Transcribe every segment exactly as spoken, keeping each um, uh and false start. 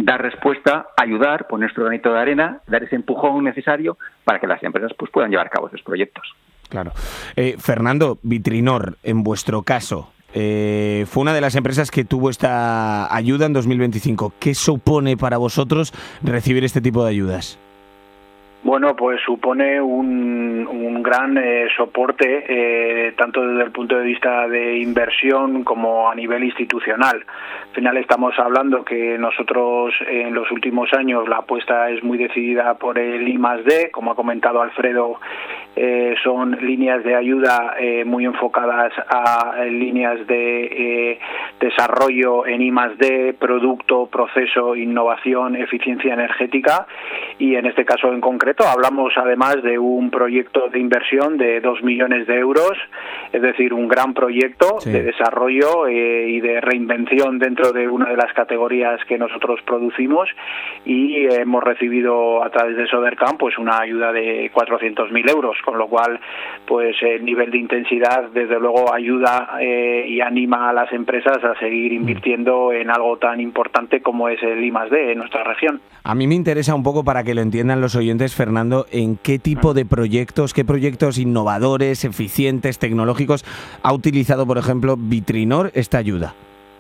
dar respuesta, ayudar, poner nuestro granito de arena, dar ese empujón necesario para que las empresas pues puedan llevar a cabo esos proyectos. Claro. Eh, Fernando, Vitrinor, en vuestro caso, eh, fue una de las empresas que tuvo esta ayuda en dos mil veinticinco. ¿Qué supone para vosotros recibir este tipo de ayudas? Bueno, pues supone un, un gran eh, soporte, eh, tanto desde el punto de vista de inversión como a nivel institucional. Al final estamos hablando que nosotros en los últimos años la apuesta es muy decidida por el I más D, como ha comentado Alfredo, eh, son líneas de ayuda eh, muy enfocadas a líneas de eh, desarrollo en I más D, producto, proceso, innovación, eficiencia energética, y en este caso en concreto hablamos además de un proyecto de inversión de dos millones de euros, es decir, un gran proyecto sí. de desarrollo eh, y de reinvención dentro de una de las categorías que nosotros producimos, y eh, hemos recibido a través de Sodercan pues una ayuda de cuatrocientos mil euros, con lo cual pues el nivel de intensidad desde luego ayuda eh, y anima a las empresas a seguir invirtiendo en algo tan importante como es el I más D en nuestra región. A mí me interesa un poco, para que lo entiendan los oyentes, Fernando, en qué tipo de proyectos, qué proyectos innovadores, eficientes, tecnológicos ha utilizado, por ejemplo, Vitrinor esta ayuda.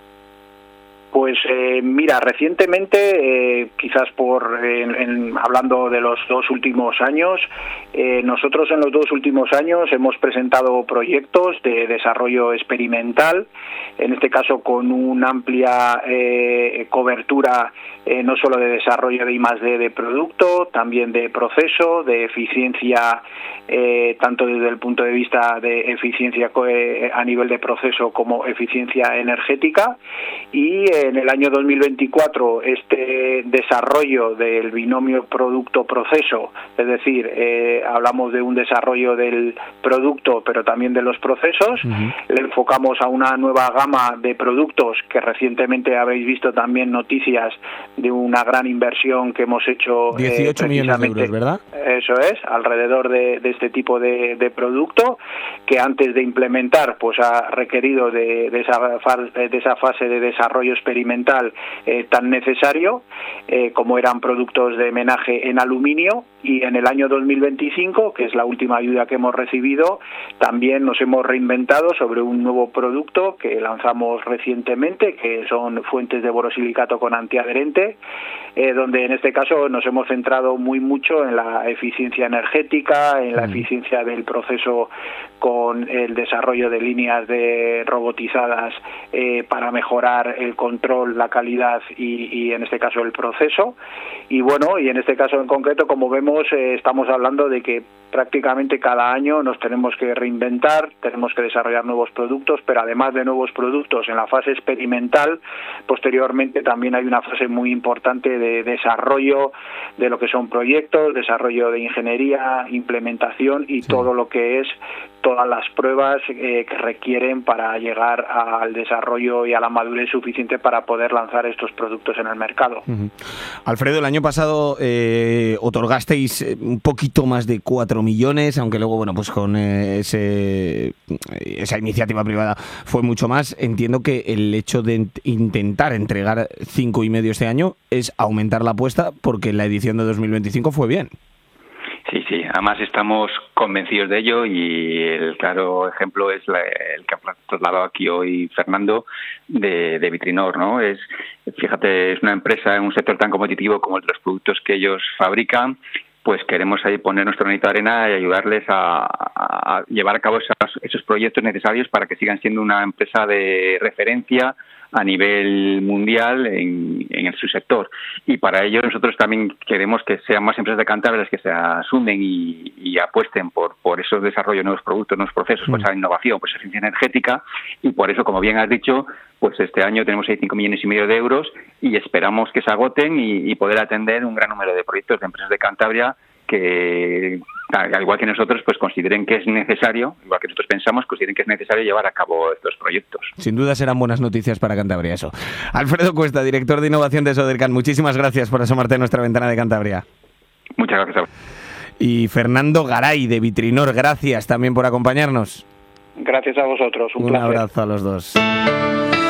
Pues eh, mira, recientemente, eh, quizás por en, en, hablando de los dos últimos años, eh, nosotros en los dos últimos años hemos presentado proyectos de desarrollo experimental, en este caso con una amplia eh, cobertura eh, no solo de desarrollo de I más D de producto, también de proceso, de eficiencia, eh, tanto desde el punto de vista de eficiencia eh, a nivel de proceso como eficiencia energética, y eh, en el año dos mil veinticuatro este desarrollo del binomio producto-proceso, es decir, eh, hablamos de un desarrollo del producto pero también de los procesos, uh-huh. le enfocamos a una nueva gama de productos que recientemente habéis visto también noticias de una gran inversión que hemos hecho. dieciocho eh, millones de euros, ¿verdad? Eso es, alrededor de, de este tipo de, de producto, que antes de implementar pues ha requerido de, de, esa, de esa fase de desarrollo experimental eh, tan necesario, eh, como eran productos de menaje en aluminio. Y en el año dos mil veinticinco, que es la última ayuda que hemos recibido, también nos hemos reinventado sobre un nuevo producto que lanzamos recientemente, que son fuentes de borosilicato con antiadherente, eh, donde en este caso nos hemos centrado muy mucho en la eficiencia energética, en la eficiencia del proceso, con el desarrollo de líneas de robotizadas eh, para mejorar el control, la calidad y, y en este caso el proceso. Y bueno, y en este caso en concreto, como vemos, eh, estamos hablando de que prácticamente cada año nos tenemos que reinventar, tenemos que desarrollar nuevos productos, pero además de nuevos productos en la fase experimental, posteriormente también hay una fase muy importante de desarrollo de lo que son proyectos, desarrollo de ingeniería, implementación y sí. todo lo que es todas las pruebas eh, que requieren para llegar al desarrollo y a la madurez suficiente para poder lanzar estos productos en el mercado. Uh-huh. Alfredo, el año pasado eh, otorgasteis un poquito más de cuatro millones, aunque luego, bueno, pues con eh, ese, esa iniciativa privada fue mucho más. Entiendo que el hecho de ent- intentar entregar cinco y medio este año es aumentar la apuesta, porque la edición de dos mil veinticinco fue bien. Sí, sí, además estamos convencidos de ello, y el claro ejemplo es la, el que ha trasladado aquí hoy Fernando de, de Vitrinor, ¿no? Es, fíjate, es una empresa en un sector tan competitivo como el de los productos que ellos fabrican. Pues queremos ahí poner nuestro granito de arena y ayudarles a, a llevar a cabo esos, esos proyectos necesarios para que sigan siendo una empresa de referencia a nivel mundial en, en su sector. Y para ello nosotros también queremos que sean más empresas de Cantabria las que se asumen y, y apuesten por, por esos desarrollos de nuevos productos, nuevos procesos, por esa innovación, por esa eficiencia energética, y por eso, como bien has dicho, pues este año tenemos ahí cinco millones y medio de euros y esperamos que se agoten y, y poder atender un gran número de proyectos de empresas de Cantabria que, al igual que nosotros, pues consideren que es necesario, igual que nosotros pensamos, consideren que es necesario llevar a cabo estos proyectos. Sin duda serán buenas noticias para Cantabria eso. Alfredo Cuesta, director de innovación de Sodercan, muchísimas gracias por asomarte a nuestra ventana de Cantabria. Muchas gracias. Y Fernando Garay, de Vitrinor, gracias también por acompañarnos. Gracias a vosotros, un, un placer. abrazo a los dos.